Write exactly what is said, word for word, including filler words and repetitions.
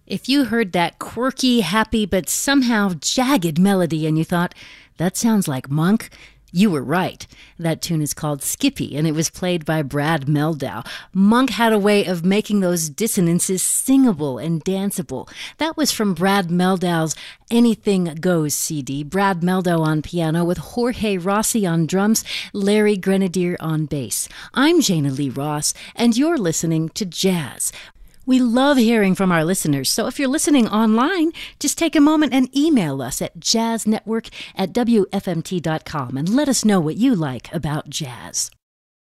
If you heard that quirky, happy, but somehow jagged melody and you thought, that sounds like Monk, you were right. That tune is called Skippy, and it was played by Brad Mehldau. Monk had a way of making those dissonances singable and danceable. That was from Brad Mehldau's Anything Goes C D. Brad Mehldau on piano with Jorge Rossi on drums, Larry Grenadier on bass. I'm Jana Lee Ross, and you're listening to Jazz. We love hearing from our listeners, so if you're listening online, just take a moment and email us at jazznetwork at w f m t dot com and let us know what you like about jazz.